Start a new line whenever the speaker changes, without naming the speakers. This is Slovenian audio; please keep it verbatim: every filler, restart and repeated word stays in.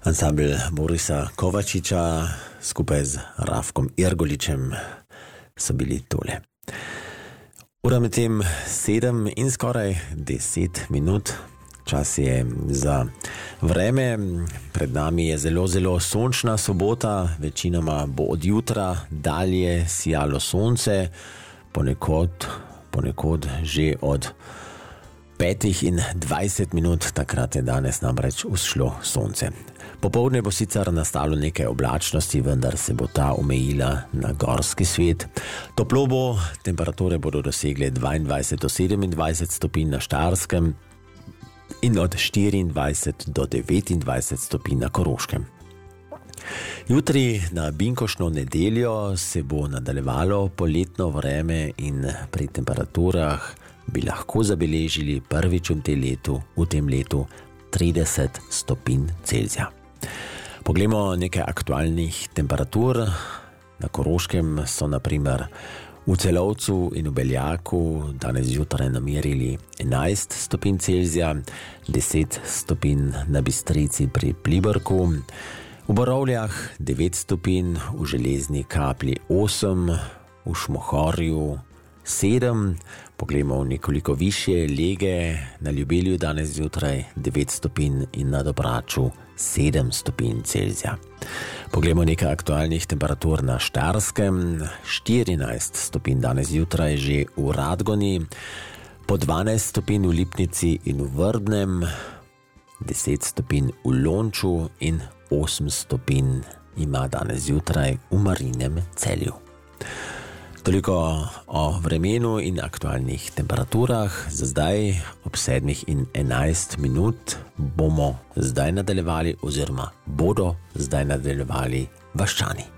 Ansambl Borisa Kovačiča skupaj z Rafkom Irgoličem so bili tole. Ura med tem sedem in skoraj deset minut. Čas je za vreme. Pred nami je zelo, zelo sončna sobota. Večinoma bo od jutra dalje sijalo sonce. Ponekod, ponekod že od petih in dvajset minut, takrat je danes namreč vzšlo sonce. Popoldne bo sicer nastalo nekaj oblačnosti, vendar se bo ta omejila na gorski svet. Toplo bo, temperature bodo dosegle dvaindvajset do sedemindvajset stopinj na Štajerskem in od štiriindvajset do devetindvajset stopinj na Koroškem. Jutri na binkošno nedeljo se bo nadaljevalo poletno vreme in pri temperaturah bi lahko zabeležili prvič v tem letu, v tem letu trideset stopinj Celzija. Poglejmo nekaj aktualnih temperatur. Na Koroškem so na primer v Celovcu in v Beljaku danes zjutraj namerili enajst stopinj Celzija, deset stopinj na Bistrici pri Pliberku, v Borovljah devet stopinj, v Železni Kapli osem, v Šmohorju sedem, poglejmo nekoliko višje Lege, na Ljubelju danes zjutraj devet stopinj in na Dobraču sedem stopinj Celzija. Poglejmo nekaj aktualnih temperatur na Štajerskem, štirinajst stopinj danes zjutraj že v Radgoni, po dvanajst stopinj v Lipnici in v Vrdnem, deset stopinj v Lonču in osem stopinj ima danes zjutraj v Marinem Celju. Toliko o vremenu in aktualnih temperaturah. Za zdaj ob sedmih in enajst minut bomo zdaj nadaljevali oziroma bodo zdaj nadaljevali Vaščani.